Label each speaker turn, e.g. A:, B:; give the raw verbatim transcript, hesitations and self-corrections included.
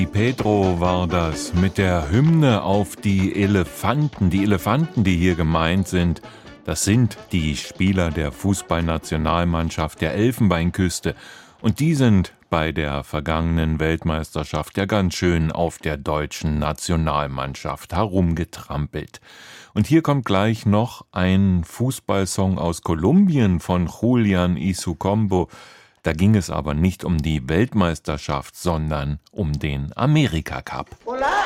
A: Pedro war das mit der Hymne auf die Elefanten. Die Elefanten, die hier gemeint sind, das sind die Spieler der Fußballnationalmannschaft der Elfenbeinküste. Und die sind bei der vergangenen Weltmeisterschaft ja ganz schön auf der deutschen Nationalmannschaft herumgetrampelt. Und hier kommt gleich noch ein Fußballsong aus Kolumbien von Julian Isocombo. Da ging es aber nicht um die Weltmeisterschaft, sondern um den Amerika-Cup.
B: Hola!